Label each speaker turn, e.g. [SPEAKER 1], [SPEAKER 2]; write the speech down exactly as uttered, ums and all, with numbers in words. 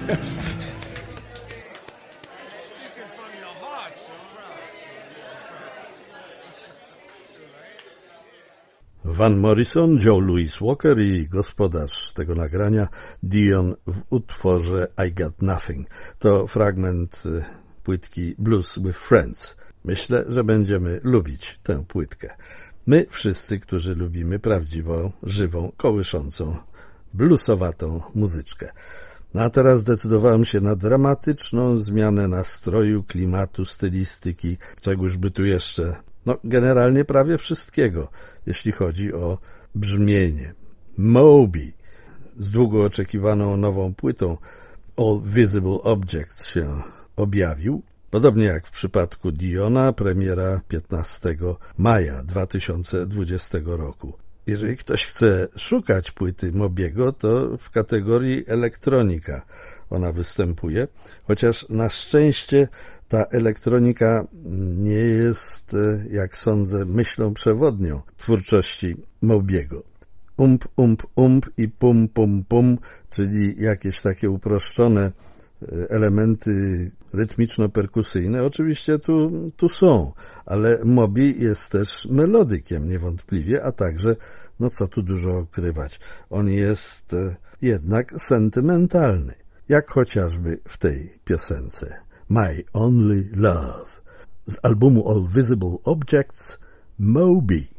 [SPEAKER 1] Van Morrison, Joe Louis Walker i gospodarz tego nagrania Dion w utworze I Got Nothing. To fragment płytki Blues with Friends. Myślę, że będziemy lubić tę płytkę. My wszyscy, którzy lubimy prawdziwą, żywą, kołyszącą, bluesowatą muzyczkę. No a teraz zdecydowałem się na dramatyczną zmianę nastroju, klimatu, stylistyki, czegoż by tu jeszcze, no generalnie prawie wszystkiego, jeśli chodzi o brzmienie. Moby z długo oczekiwaną nową płytą All Visible Objects się objawił. Podobnie jak w przypadku Diona, premiera piętnastego maja dwa tysiące dwudziestego roku. Jeżeli ktoś chce szukać płyty Mobiego, to w kategorii elektronika ona występuje, chociaż na szczęście ta elektronika nie jest, jak sądzę, myślą przewodnią twórczości Mobiego. Ump, ump, ump i pum, pum, pum, czyli jakieś takie uproszczone elementy rytmiczno-perkusyjne, oczywiście tu, tu są, ale Moby jest też melodykiem niewątpliwie, a także, no co tu dużo ukrywać, on jest jednak sentymentalny, jak chociażby w tej piosence My Only Love z albumu All Visible Objects, Moby.